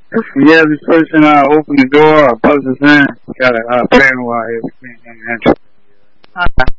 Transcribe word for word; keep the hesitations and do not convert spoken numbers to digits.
Yeah, this person uh, opened the door, or buzzed us in. Got a uh, paranoid everything. Okay.